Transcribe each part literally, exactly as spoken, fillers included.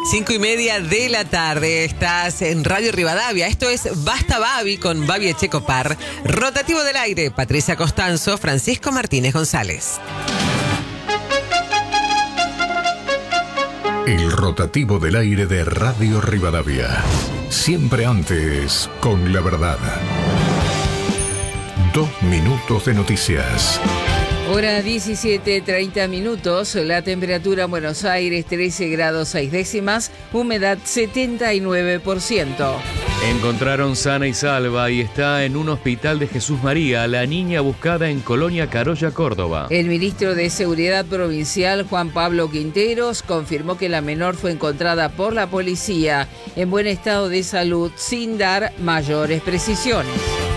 Cinco y media de la tarde, estás en Radio Rivadavia. Esto es Basta Babi con Babi Echecopar. Rotativo del aire, Patricia Costanzo, Francisco Martínez González. El rotativo del aire de Radio Rivadavia. Siempre antes, con la verdad. Dos minutos de noticias. Hora diecisiete, treinta minutos, la temperatura en Buenos Aires trece grados seis décimas, humedad setenta y nueve por ciento. Encontraron sana y salva y está en un hospital de Jesús María, la niña buscada en Colonia Carolla, Córdoba. El ministro de Seguridad Provincial, Juan Pablo Quinteros, confirmó que la menor fue encontrada por la policía en buen estado de salud sin dar mayores precisiones.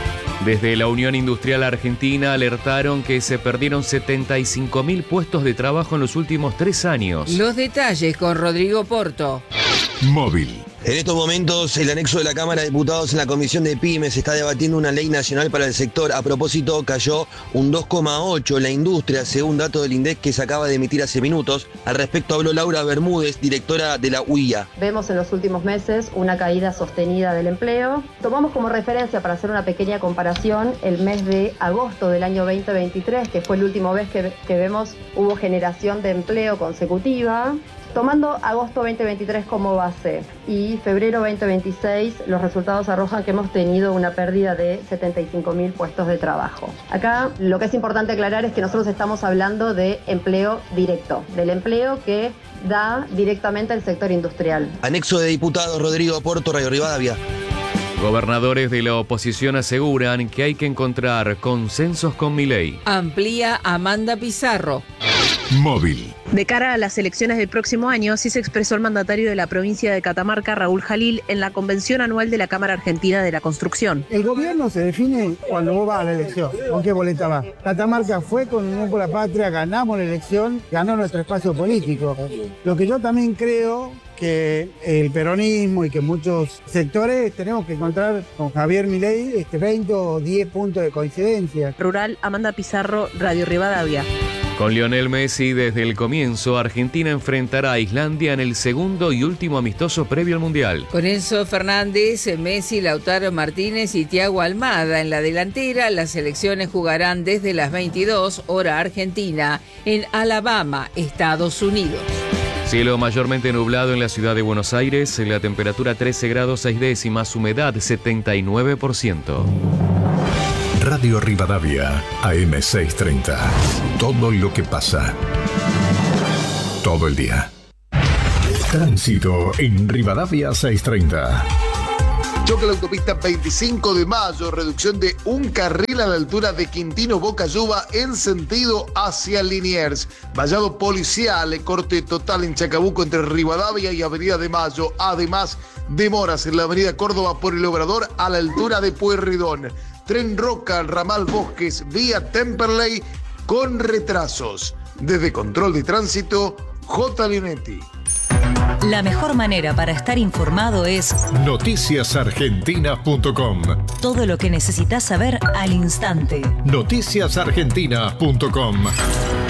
Desde la Unión Industrial Argentina alertaron que se perdieron setenta y cinco mil puestos de trabajo en los últimos tres años. Los detalles con Rodrigo Porto. Móvil. En estos momentos, el anexo de la Cámara de Diputados en la Comisión de Pymes está debatiendo una ley nacional para el sector. A propósito, cayó un dos coma ocho la industria, según datos del INDEC que se acaba de emitir hace minutos. Al respecto habló Laura Bermúdez, directora de la U I A. Vemos en los últimos meses una caída sostenida del empleo. Tomamos como referencia, para hacer una pequeña comparación, el mes de agosto del año veinte veintitrés, que fue el último mes que, que vemos hubo generación de empleo consecutiva. Tomando agosto veinte veintitrés como base y febrero veinte veintiséis, los resultados arrojan que hemos tenido una pérdida de setenta y cinco mil puestos de trabajo. Acá lo que es importante aclarar es que nosotros estamos hablando de empleo directo, del empleo que da directamente el sector industrial. Anexo de Diputados, Rodrigo Porto, Radio Rivadavia. Gobernadores de la oposición aseguran que hay que encontrar consensos con Milei. Amplía Amanda Pizarro. Móvil. De cara a las elecciones del próximo año, así se expresó el mandatario de la provincia de Catamarca, Raúl Jalil, en la convención anual de la Cámara Argentina de la Construcción. El gobierno se define cuando vos vas a la elección, con qué boleta va. Catamarca fue con Unión por la Patria, ganamos la elección, ganó nuestro espacio político. Lo que yo también creo que el peronismo y que muchos sectores tenemos que encontrar con Javier Milei este veinte o diez puntos de coincidencia. Rural, Amanda Pizarro, Radio Rivadavia. Con Lionel Messi desde el comienzo, Argentina enfrentará a Islandia en el segundo y último amistoso previo al Mundial. Con Enzo Fernández, Messi, Lautaro Martínez y Thiago Almada en la delantera, las selecciones jugarán desde las veintidós, hora argentina, en Alabama, Estados Unidos. Cielo mayormente nublado en la ciudad de Buenos Aires, la temperatura trece grados seis décimas, humedad setenta y nueve por ciento. Radio Rivadavia, A M seiscientos treinta. Todo lo que pasa. Todo el día. Tránsito en Rivadavia seiscientos treinta. Choque la autopista veinticinco de mayo, reducción de un carril a la altura de Quintino Bocayuba en sentido hacia Liniers. Vallado policial, corte total en Chacabuco entre Rivadavia y Avenida de Mayo. Además, demoras en la Avenida Córdoba por el Obrador a la altura de Pueyrredón. Tren Roca, ramal Bosques, vía Temperley con retrasos. Desde Control de Tránsito, J. Leonetti. La mejor manera para estar informado es noticias argentinas punto com. Todo lo que necesitas saber al instante. noticias argentinas punto com.